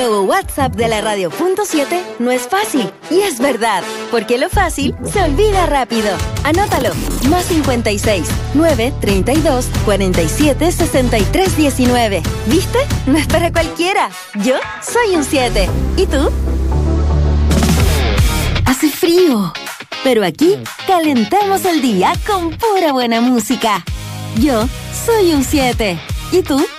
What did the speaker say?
nuevo WhatsApp de la Radio.7 no es fácil. Y es verdad, porque lo fácil se olvida rápido. Anótalo. +56 932 47 63 19. ¿Viste? No es para cualquiera. Yo soy un 7. ¿Y tú? Hace frío, pero aquí calentamos el día con pura buena música. Yo soy un 7. ¿Y tú?